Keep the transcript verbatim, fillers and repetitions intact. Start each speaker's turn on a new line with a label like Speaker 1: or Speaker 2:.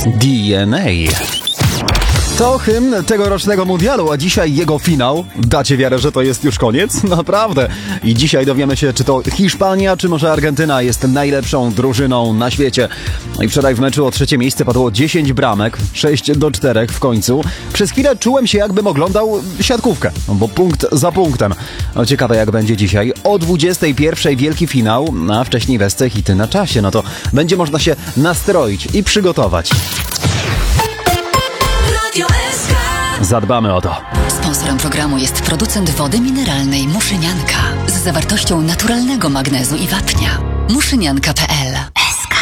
Speaker 1: D N A. To hymn tegorocznego mundialu, a dzisiaj jego finał. Dacie wiarę, że to jest już koniec? Naprawdę. I dzisiaj dowiemy się, czy to Hiszpania, czy może Argentyna jest najlepszą drużyną na świecie. No i wczoraj w meczu o trzecie miejsce padło dziesięć bramek, sześć do czterech w końcu. Przez chwilę czułem się, jakbym oglądał siatkówkę, no bo punkt za punktem. No ciekawe, jak będzie dzisiaj. O dwudziestej pierwszej wielki finał, a wcześniej Wesce hity na czasie. No to będzie można się nastroić i przygotować. Zadbamy o to.
Speaker 2: Sponsorem programu jest producent wody mineralnej Muszynianka z zawartością naturalnego magnezu i wapnia. muszynianka kropka p l